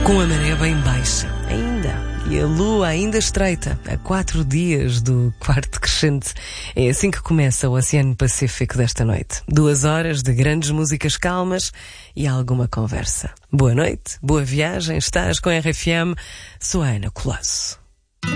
Com a maré bem baixa, ainda, e a lua ainda estreita, a 4 dias do quarto crescente. É assim que começa o Oceano Pacífico desta noite. 2 horas de grandes músicas calmas e alguma conversa. Boa noite, boa viagem, estás com a RFM, sou a Ana Colasso.